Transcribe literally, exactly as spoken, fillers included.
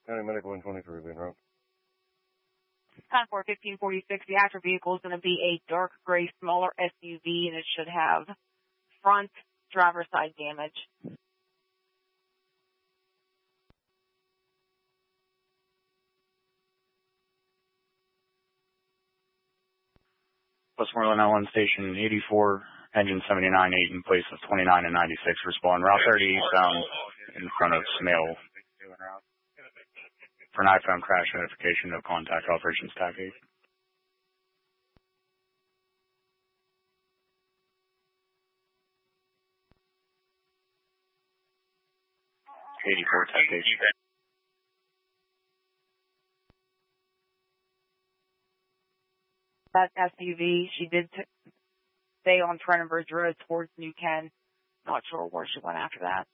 County Medical one twenty-three, being route. Time for fifteen forty-six. The active vehicle is going to be a dark gray, smaller S U V, and it should have front driver's side damage. Westmoreland L N Station eighty-four, engine seventy-nine eight in place of twenty-nine and ninety-six. Respond Route thirty eastbound in front of Smale. For an iPhone crash notification, no contact operations tag eight. eighty-four tag eight. That S U V, she did t- stay on Trenton Bridge Road towards New Ken. Not sure where she went after that.